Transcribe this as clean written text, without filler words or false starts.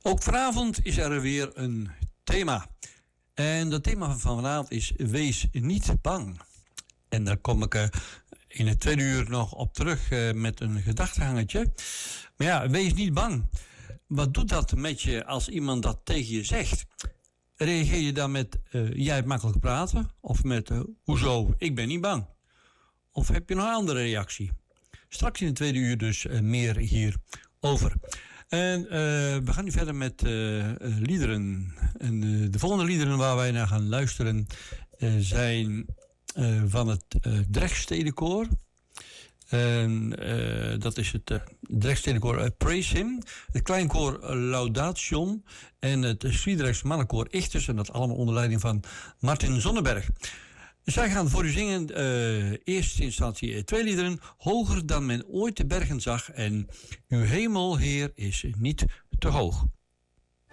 Ook vanavond is er weer een thema. En dat thema van vanavond is Wees niet bang. En daar kom ik in het tweede uur nog op terug met een gedachtehangetje. Maar ja, wees niet bang. Wat doet dat met je als iemand dat tegen je zegt? Reageer je dan met jij hebt makkelijk praten? Of met hoezo, ik ben niet bang? Of heb je nog een andere reactie? Straks in het tweede uur dus meer hierover. En we gaan nu verder met liederen. En de volgende liederen waar wij naar gaan luisteren zijn van het Drechtstedenkoor. En dat is het Drechtstedenkoor Praise Him. Het kleinkoor Laudation. En het Sliedrechts mannenkoor Ichters. En dat allemaal onder leiding van Martin Zonneberg. Zij gaan voor u zingen, eerste instantie 2 liederen. Hoger dan men ooit de bergen zag. En uw hemel, Heer, is niet te hoog.